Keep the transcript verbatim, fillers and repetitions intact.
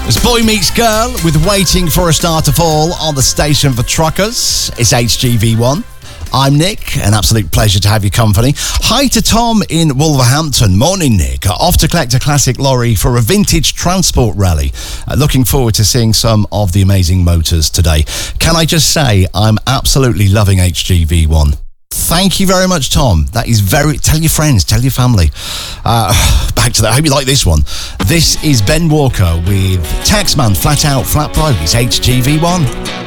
It's Boy Meets Girl with Waiting for a Star to Fall on the station for truckers. It's H G V one. I'm Nick, an absolute pleasure to have your company. Hi to Tom in Wolverhampton. Morning, Nick. Off to collect a classic lorry for a vintage transport rally. Uh, looking forward to seeing some of the amazing motors today. Can I just say, I'm absolutely loving H G V one. Thank you very much, Tom. That is very... Tell your friends, tell your family. Uh, back to that. I hope you like this one. This is Ben Walker with Taxman, Flat Out, Flat Broke. It's H G V one.